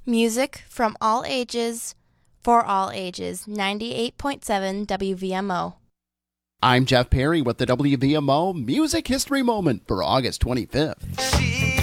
Music from all ages, for all ages, 98.7 WVMO. I'm Jeff Perry with the WVMO Music History Moment for August 25th.